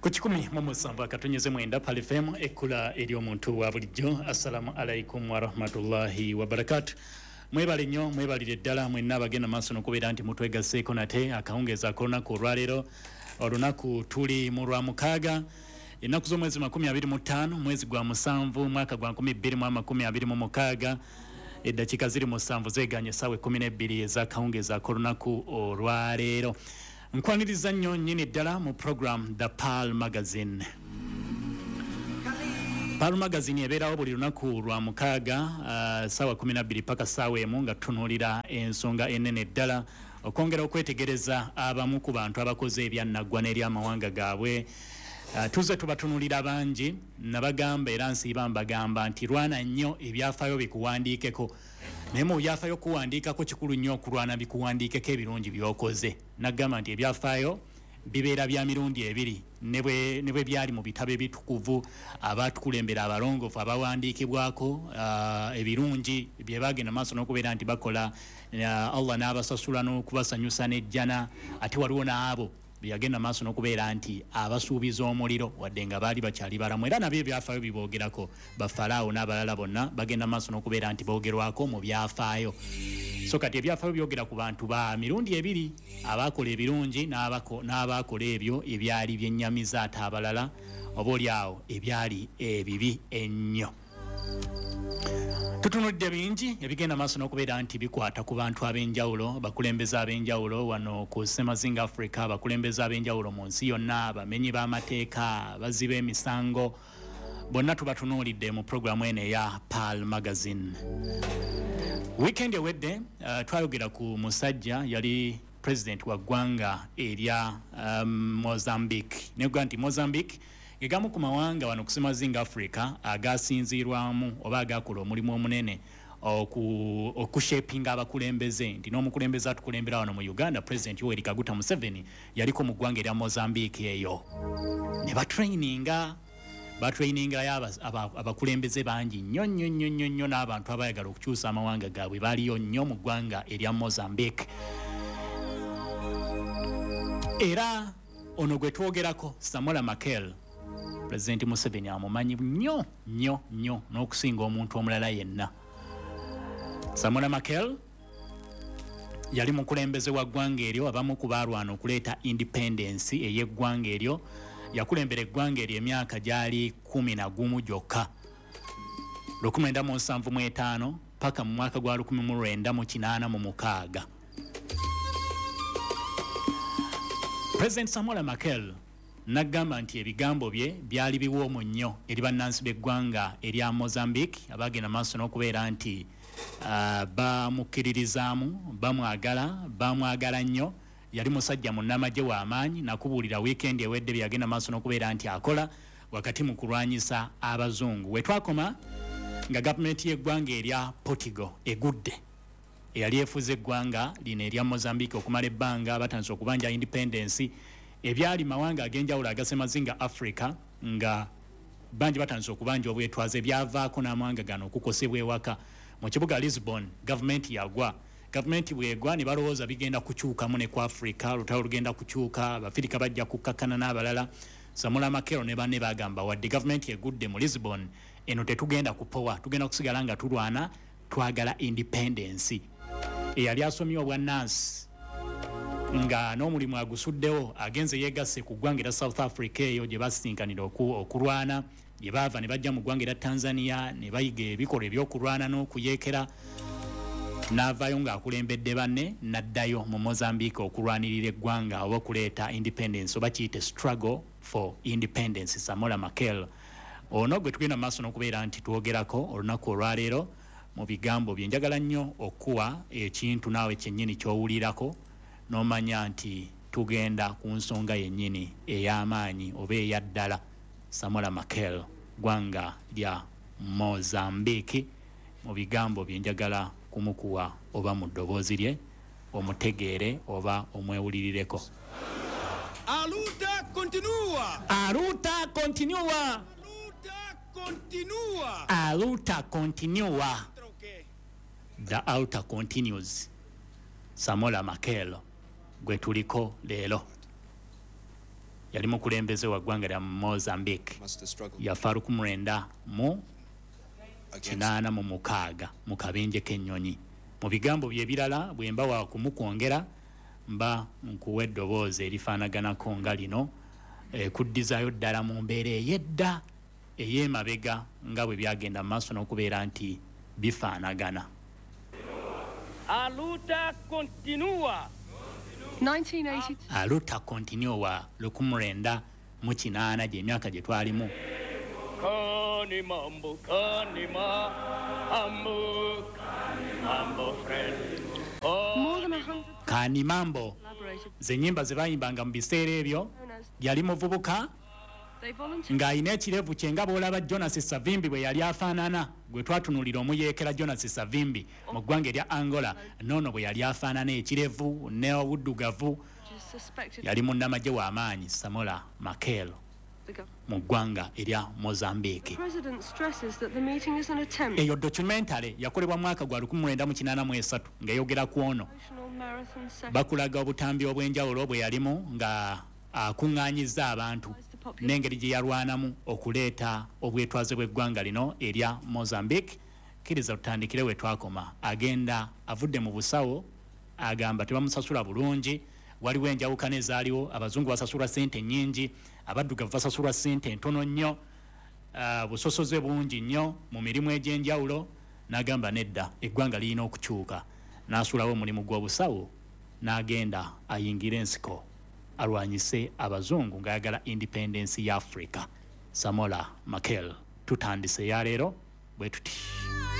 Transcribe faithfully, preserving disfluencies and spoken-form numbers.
ku kikumi mu musanvu akatonyeze mwenda Pal F M ekula eri omuntu wa bulijjo. Assalamu alaikum wa rahmatullahi wa barakatuh. Mwebale nnyo mwebalire ddala mwenna abagenda maaso n'okubeera nti mutwegasseeko nate akawungeeza k'olunaku olwaleero. Olunaku tuli mu lwa mukaaga ennaku z'omwezi makumi abiri mu ttaano mwezi gwa musanvu mwaka gwa nkumi bbiri mu amakumi abiri mu mukaaga eddakiika ziri musanvu zeeganye essaawa ekkumi n'ebbiri ez'akawungeeza k'olunaku olwaleero. Nkwaniriza nnyo nnyini ddala mu program The Pal Magazine. Pal Magazine ebeerawo buli lunaku lwa mukaaga uh, ssaawa kumi na bbiri paka ssaawa emu nga tutunuulira ensonga ennene ddala okwongera okwetegereza abamu ku bantu abakoze ebyannaggwa n'ery'amawanga gaabwe. Uh, tuze tubatunulira bangi nabagamba era nsiiba mbagamba nti lwana nnyo ebyafaayo bikuwandiikeko naye mu byafaayo kuwandiikako kikulu nnyo okulwana bikuwandiikeko ebirungi by'okoze. Nagamba nti ebyafaayo bibeera bya mirundi ebiri ne bwe byali mu bitabo ebitukuvu abatukulembera abalongoofu abawandiikibwako uh, ebirungi bye bagenda maaso n'okubeera nti bakola uh, Allah n'abasasula n'okubasanyusa n'ejjana ate waliwo n'abo byagenda maaso n'okubeera nti abasuubiza omuliro wadde nga baali bakyali balamu era nabyo ebyafaayo biboogerako bafalaawo n'abalala bonna bagenda maaso n'okubeera nti boogerwako mu byafaayo. So kati ebyafaayo byogera ku bantu ba mirundi ebiri abakola ebirungi n'abakola ebyo ebyali byennyamiza ate abalala oboolyawo ebyali ebibi ennyo. Tutunudde bingi ebigenda maaso n'okubeera nti bikwata ku bantu ab'enjawulo bakulembeze ab'enjawulo wano ku Semazinga Africa bakulembeze ab'enjawulo mu nsi yonna bamenyi b'amateeka baziba emisango bonna tubatunuulidde mu programu eno eya Pal Magazine. Weekend ewedde uh, twayogera ku musajja yali president wa ggwanga erya um, Mozambique. Negwa nti Mozambique gegamu ku mawanga wano ku Semazinga Africa agasinzirwamu oba agakola omulimu omunene okushapinga abakulembeze nti n'omukulembeze atukulembera wano mu Uganda President Yoweri Kaguta Museveni yaliko mu ggwanga erya Mozambique eyo ne batraininga batrainingayo abakulembeze bangi nnyo nnyo nnyo nnyo nnyo n'abantu abayagala okukyusa amawanga gaabwe baaliyo nnyo mu ggwanga erya Mozambique. Era ono gwe twogerako Samola Machel President Museveni amumanyi nnyo nnyo nnyo n'okusinga omuntu omulala yenna. Samola Machel yali mukulembeze wa ggwanga eryo abamu ku baalwana okuleeta independence ey'eggwanga eryo yakulembera eggwanga eryo emyaka gyali kumi na gumu gyokka lukumi lwenda mu nsanvu mu etaano paka mu mwaka gwa lukumi mu lwenda mu kinaana mu mukaaga. President Samola Machel nagamba nti ebigambo bye byali biwoomu nnyo eri bannansi b'eggwanga erya Mozambique abagenda maaso n'okubeera nti uh, bamukkiririzaamu bamwagala bamwagala nnyo. Yali musajja munnamagye w'amaanyi nakubuulira weekend ewedde byagenda maaso n'okubeera nti akola wakati mu kulwanyisa abazungu. We twakoma nga gavumenti y'eggwanga erya Portugal egudde eyali efuze eggwanga lino erya Mozambique okumala ebbanga batandise okubanja independence ebyali mawanga ag'enjawulo agasemazinga Africa nga bangi batandise okubanja obwetwaze byavaako n'amawanga gano okukosebwa ewaka. Mu kibuga Lisbon gavumenti yagwa gavumenti bwegwa ne balowooza bigenda kukyukamu ne ku Africa lutalo lugenda kukyuka Abafirika bajja kukkakana n'abalala. Samola Machel ne banne bagamba wadde gavumenti egudde mu Lisbon eno tetugenda kupowa tugenda kusigala nga tulwana twagala independence. Eyali asomye obwannansi nga n'omulimu agusuddewo agenze yeegasse ku ggwanga erya South Africa eyo gye basinkanira okulwana gye baava ne bajja mu ggwanga erya Tanzania ne bayiga ebikolwa ebyokulwana n'okuyeekera n'avaayo ng'akulembedde banne n'addayo mu Mozambique okulwanirira eggwanga oba okuleeta independence oba kiyite struggle for independence. Samola Machel ono gwe tugenda maaso n'okubeera nti twogerako olunaku olwaleero mu bigambo bye. Njagala nnyo okuwa ekintu naawe kyennyini ky'owulirako n'omanya nti tugenda ku nsonga yennyini ey'amaanyi oba eya ddala. Samola Machel ggwanga lya Mozambique mu bigambo bye njagala kumukuwa oba mu ddoboozi lye omutegeere oba omwewulirireko. Aluta continua. Aluta continua. Aluta continua. Aluta continua. The altar continues. Samola Machel gwe tuliko leero. yali mukulembeze wa ggwanga lya Mozambique yafa lukumi lwenda mu kinaana mu mukaaga mu kabenje k'ennyonyi. Mu bigambo bye birala bwe mba wa kumukwongera mba nkuwa eddoboozi erifaanaganako nga lino e, kuddizaayo ddala mu mbeera ey'edda ey'emabega nga bwe byagenda mu maaso n'okubeera nti bifaanagana. A luta continua. nineteen eighty. A luta continua lukumi lwenda mu kinaana gy'emyaka gye twalimu. Kani mambo, kani mambo, kani mambo friend. More than a hundred Kani mambo collaborated. ze nnyimba ze bayimbanga mu biseera ebyo yali muvubuka They volunteered. ng'alina ekirevu kye nga bw'olaba Jonas Savimbi bwe yali afaanana gwe twatunuulira omuyeekera Jonas Savimbi mu ggwanga erya Angola noono bwe yali afaanana ekirevu n'obuddugavu Which is suspected yali munnamagye w'amaanyi Samora Machel the gov- mu ggwanga erya Mozambique. The president stresses that the meeting is an attempt Eyo documentary yakolebwa mwaka gwa lukumi lwenda mu kinaana mu esatu ng'eyogera ku ono promotional marathon session. bakulaga obutambi obw'enjawulo bwe yalimu nga akuŋŋaanyizza abantu n'engeri gye yalwanamu okuleeta obwetwaze bw'eggwanga lino erya Mozambique. Kkiriza tutandikire we twakoma. Agenda avudde mu busawo agamba tebamusasula bulungi, waliwo enjawukana ezaaliwo, abazungu basasulwa ssente nnyingi, abaddugavu basasulwa ssente ntono nnyo, uh, busosoze bungi nnyo mu mirimu egy'enjawulo. N'agamba nedda eggwanga lirina okukyuka. N'asulawo omulimu gw'obusawo n'agenda ayingire ensiko alwanyise abazungu ng'ayagala independence ya Africa. Samora Machel tutandise ya leero bwe tuti.